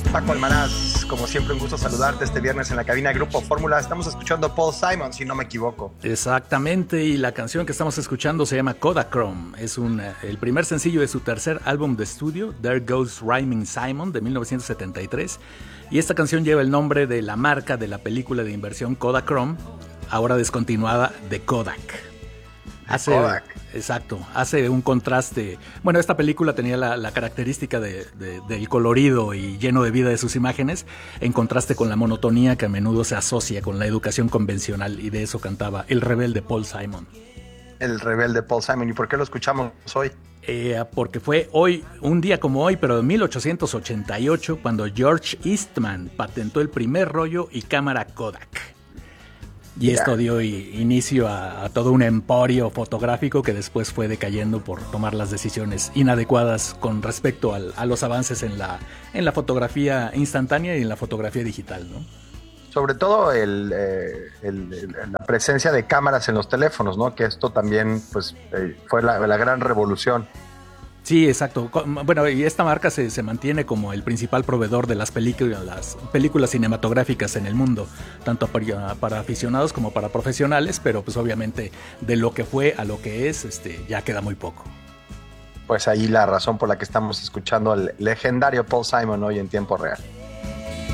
Paco Almaraz, como siempre, un gusto saludarte este viernes en la cabina de Grupo Fórmula. Estamos escuchando a Paul Simon, si no me equivoco. Exactamente, y la canción que estamos escuchando se llama Kodachrome. Es el primer sencillo de su tercer álbum de estudio, There Goes Rhyming Simon, de 1973. Y esta canción lleva el nombre de la marca de la película de inversión Kodachrome, ahora descontinuada, de Kodak. Kodak. Exacto, hace un contraste. Bueno, esta película tenía la característica del colorido y lleno de vida de sus imágenes, en contraste con la monotonía que a menudo se asocia con la educación convencional, y de eso cantaba el rebelde Paul Simon. El rebelde Paul Simon. ¿Y por qué lo escuchamos hoy? Porque fue hoy, un día como hoy, pero de 1888, cuando George Eastman patentó el primer rollo y cámara Kodak. Y esto dio inicio a todo un emporio fotográfico que después fue decayendo por tomar las decisiones inadecuadas con respecto a los avances en la fotografía instantánea y en la fotografía digital, ¿no? Sobre todo la presencia de cámaras en los teléfonos, ¿no? Que esto también pues, fue la gran revolución. Sí, exacto. Bueno, y esta marca se mantiene como el principal proveedor de las películas cinematográficas en el mundo, tanto para aficionados como para profesionales, pero pues obviamente de lo que fue a lo que es, ya queda muy poco. Pues ahí la razón por la que estamos escuchando al legendario Paul Simon hoy en tiempo real.